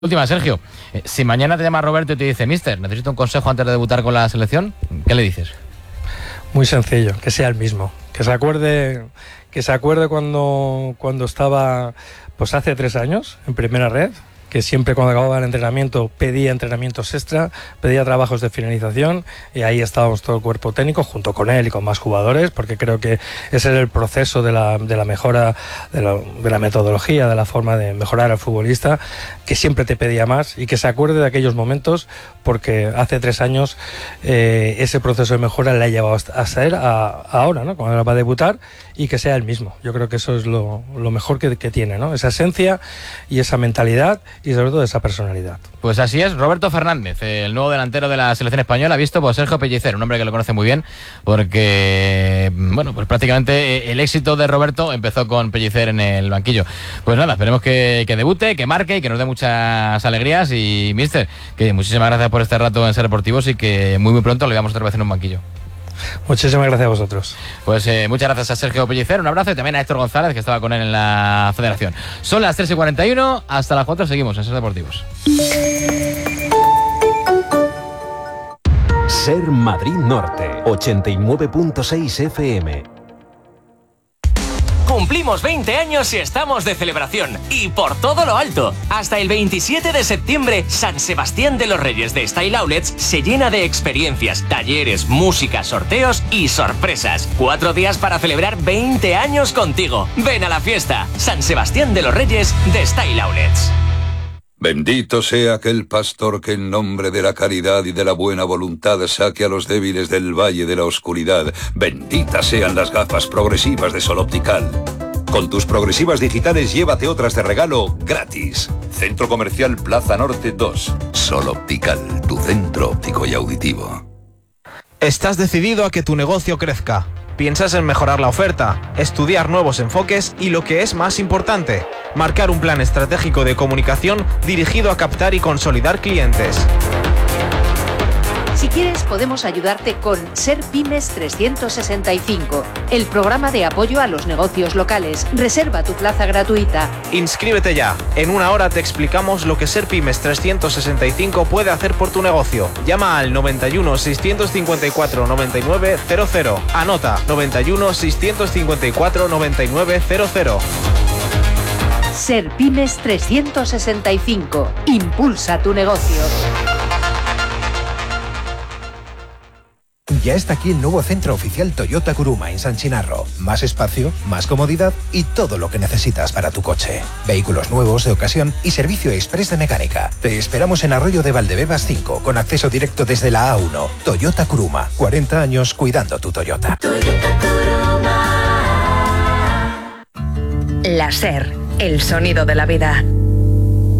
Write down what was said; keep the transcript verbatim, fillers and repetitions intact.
Última, Sergio. Eh, si mañana te llama Roberto y te dice, mister, necesito un consejo antes de debutar con la selección, ¿qué le dices? Muy sencillo, que sea el mismo. Que se acuerde, que se acuerde cuando, cuando estaba, pues hace tres años, en primera red, que siempre cuando acababa el entrenamiento pedía entrenamientos extra, pedía trabajos de finalización, y ahí estábamos todo el cuerpo técnico junto con él y con más jugadores, porque creo que ese era el proceso de la, de la mejora de la, de la metodología, de la forma de mejorar al futbolista, que siempre te pedía más, y que se acuerde de aquellos momentos, porque hace tres años eh, ese proceso de mejora le ha llevado hasta él a, a ahora, ¿no? Cuando va a debutar, y que sea el mismo. Yo creo que eso es lo, lo mejor que, que tiene, ¿no? Esa esencia y esa mentalidad, y sobre todo esa personalidad. Pues así es, Roberto Fernández, el nuevo delantero de la selección española, visto por Sergio Pellicer, un hombre que lo conoce muy bien, porque, bueno, pues prácticamente el éxito de Roberto empezó con Pellicer en el banquillo. Pues nada, esperemos que, que debute, que marque y que nos dé muchas alegrías. Y, mister, que muchísimas gracias por este rato en Ser Deportivos y que muy muy pronto lo veamos otra vez en un banquillo. Muchísimas gracias a vosotros. Pues eh, muchas gracias a Sergio Pellicer, un abrazo, y también a Héctor González, que estaba con él en la federación. Son las tres y cuarenta y uno, hasta las cuatro seguimos en Ser Deportivos. Ser Madrid Norte, ochenta y nueve punto seis F M. Cumplimos veinte años y estamos de celebración, y por todo lo alto. Hasta el veintisiete de septiembre, San Sebastián de los Reyes de Style Outlets se llena de experiencias, talleres, música, sorteos y sorpresas. Cuatro días para celebrar veinte años contigo. Ven a la fiesta. San Sebastián de los Reyes de Style Outlets. Bendito sea aquel pastor que en nombre de la caridad y de la buena voluntad saque a los débiles del valle de la oscuridad. Benditas sean las gafas progresivas de Sol Optical. Con tus progresivas digitales llévate otras de regalo gratis. Centro Comercial Plaza Norte dos. Sol Optical, tu centro óptico y auditivo. Estás decidido a que tu negocio crezca. Piensas en mejorar la oferta, estudiar nuevos enfoques y, lo que es más importante, marcar un plan estratégico de comunicación dirigido a captar y consolidar clientes. Si quieres, podemos ayudarte con Ser Pymes trescientos sesenta y cinco, el programa de apoyo a los negocios locales. Reserva tu plaza gratuita. Inscríbete ya. En una hora te explicamos lo que Ser Pymes trescientos sesenta y cinco puede hacer por tu negocio. Llama al noventa y uno, seiscientos cincuenta y cuatro, noventa y nueve cero cero. Anota noventa y uno, seiscientos cincuenta y cuatro, noventa y nueve cero cero. Ser Pymes trescientos sesenta y cinco. Impulsa tu negocio. Ya está aquí el nuevo centro oficial Toyota Kuruma en San Chinarro. Más espacio, más comodidad y todo lo que necesitas para tu coche. Vehículos nuevos de ocasión y servicio express de mecánica. Te esperamos en Arroyo de Valdebebas cinco, con acceso directo desde la A uno. Toyota Kuruma, cuarenta años cuidando tu Toyota. Toyota Kuruma. La Ser, el sonido de la vida.